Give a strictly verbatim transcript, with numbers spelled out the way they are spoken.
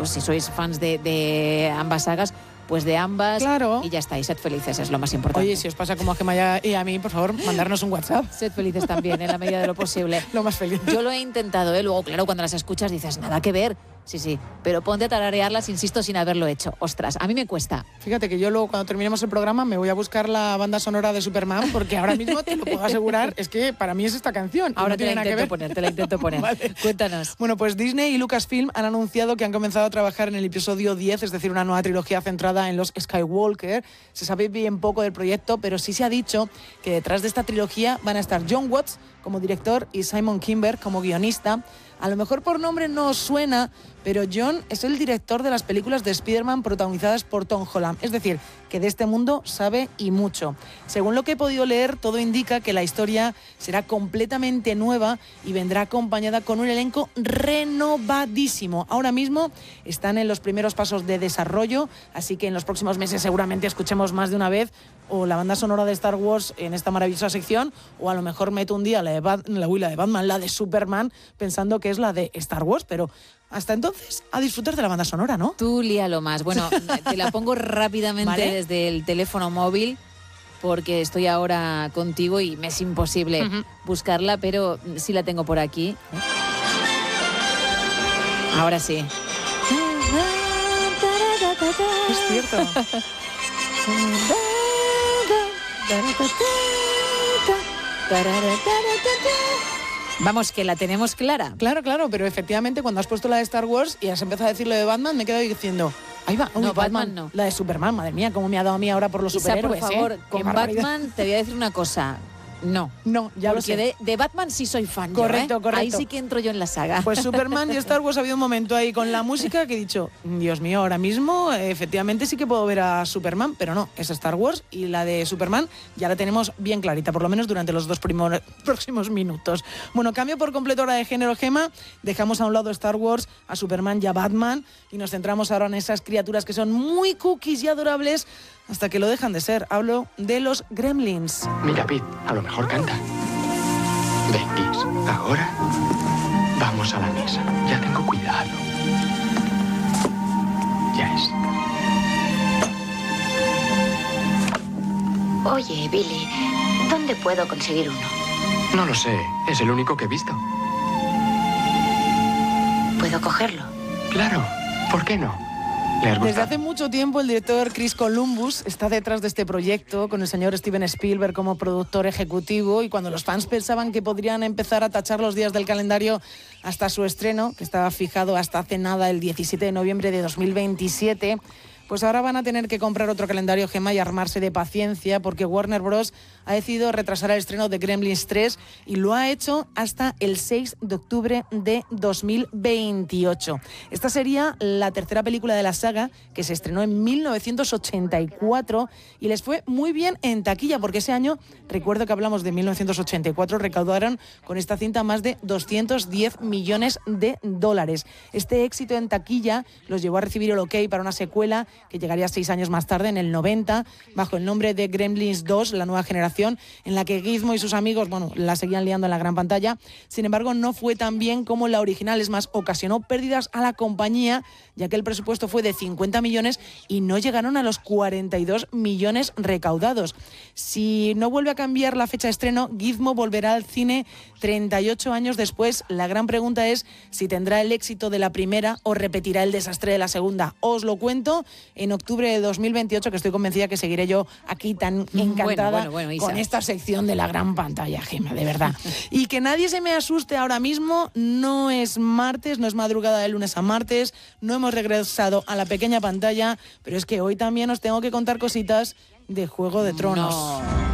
pues, si sois fans de, de ambas sagas, pues de ambas, claro. Y ya está, y sed felices, es lo más importante. Oye, si os pasa como a Gemma y a mí, por favor, mandarnos un WhatsApp. Sed felices también, en la medida de lo posible. Lo más feliz. Yo lo he intentado, ¿eh? Luego, claro, cuando las escuchas dices, nada que ver. Sí, sí, pero ponte a tararearlas, insisto, sin haberlo hecho. Ostras, a mí me cuesta. Fíjate que yo luego, cuando terminemos el programa, me voy a buscar la banda sonora de Superman, porque ahora mismo te lo puedo asegurar, es que para mí es esta canción. Ahora no te la tiene nada que intento ver. poner, te la intento poner. Vale. Cuéntanos. Bueno, pues Disney y Lucasfilm han anunciado que han comenzado a trabajar en el episodio diez, es decir, una nueva trilogía centrada en los Skywalker. Se sabe bien poco del proyecto, pero sí se ha dicho que detrás de esta trilogía van a estar John Watts como director y Simon Kinberg como guionista. A lo mejor por nombre no os suena, pero John es el director de las películas de Spider-Man protagonizadas por Tom Holland. Es decir, que de este mundo sabe y mucho. Según lo que he podido leer, todo indica que la historia será completamente nueva y vendrá acompañada con un elenco renovadísimo. Ahora mismo están en los primeros pasos de desarrollo, así que en los próximos meses seguramente escuchemos más de una vez o la banda sonora de Star Wars en esta maravillosa sección, o a lo mejor meto un día la de, Bat- la, la de Batman, la de Superman, pensando que es la de Star Wars, pero hasta entonces a disfrutar de la banda sonora, ¿no? Tú líalo más. Bueno, te la pongo rápidamente ¿Vale? desde el teléfono móvil, porque estoy ahora contigo y me es imposible uh-huh. buscarla, pero sí la tengo por aquí. Ahora sí. Es cierto. Vamos, que la tenemos clara. Claro, claro, pero efectivamente cuando has puesto la de Star Wars y has empezado a decir lo de Batman, me he quedado diciendo, ahí va, uy, no, Batman, Batman no. La de Superman, madre mía, cómo me ha dado a mí ahora por los Isa, superhéroes, por favor, ¿eh? con Batman te voy a decir una cosa. No, no, ya lo sé. Porque de, de Batman sí soy fan. Correcto, yo, ¿eh? correcto. Ahí sí que entro yo en la saga. Pues Superman y Star Wars ha habido un momento ahí con la música que he dicho, Dios mío, ahora mismo eh, efectivamente sí que puedo ver a Superman, pero no, es Star Wars y la de Superman ya la tenemos bien clarita, por lo menos durante los dos primos, próximos minutos. Bueno, cambio por completo ahora de género, Gema, dejamos a un lado Star Wars, a Superman y a Batman y nos centramos ahora en esas criaturas que son muy cookies y adorables hasta que lo dejan de ser. Hablo de los Gremlins. Mira, Pete, a lo mejor canta. Ven, Kiss, ahora vamos a la mesa. Ya tengo cuidado. Ya es. Oye, Billy, ¿dónde puedo conseguir uno? No lo sé, es el único que he visto. ¿Puedo cogerlo? Claro, ¿por qué no? Desde hace mucho tiempo el director Chris Columbus está detrás de este proyecto con el señor Steven Spielberg como productor ejecutivo, y cuando los fans pensaban que podrían empezar a tachar los días del calendario hasta su estreno, que estaba fijado hasta hace nada el diecisiete de noviembre de dos mil veintisiete, pues ahora van a tener que comprar otro calendario, Gemma, y armarse de paciencia, porque Warner Bros. Ha decidido retrasar el estreno de Gremlins tres y lo ha hecho hasta el seis de octubre de dos mil veintiocho. Esta sería la tercera película de la saga, que se estrenó en mil novecientos ochenta y cuatro y les fue muy bien en taquilla, porque ese año, recuerdo que hablamos de mil novecientos ochenta y cuatro, recaudaron con esta cinta más de doscientos diez millones de dólares. Este éxito en taquilla los llevó a recibir el ok para una secuela que llegaría seis años más tarde, en el noventa, bajo el nombre de Gremlins dos, la nueva generación, en la que Gizmo y sus amigos, bueno, la seguían liando en la gran pantalla. Sin embargo, no fue tan bien como la original, es más, ocasionó pérdidas a la compañía, ya que el presupuesto fue de cincuenta millones y no llegaron a los cuarenta y dos millones recaudados. Si no vuelve a cambiar la fecha de estreno, Gizmo volverá al cine treinta y ocho años después. La gran pregunta es si tendrá el éxito de la primera o repetirá el desastre de la segunda. Os lo cuento en octubre de dos mil veintiocho, que estoy convencida que seguiré yo aquí tan encantada bueno, bueno, bueno, con esta sección de la gran pantalla, Gemma, de verdad. Y que nadie se me asuste ahora mismo, no es martes, no es madrugada de lunes a martes, no hemos regresado a la pequeña pantalla, pero es que hoy también os tengo que contar cositas de Juego de Tronos. No.